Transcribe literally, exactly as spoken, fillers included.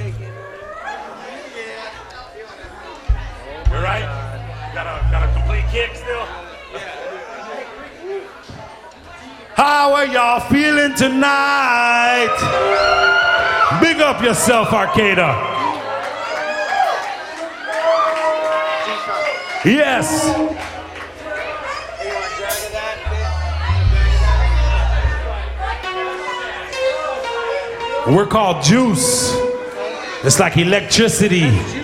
You're right. Got a got a complete kick still. How are y'all feeling tonight? Big up yourself, Arcada. Yes. We're called Juice. It's like electricity.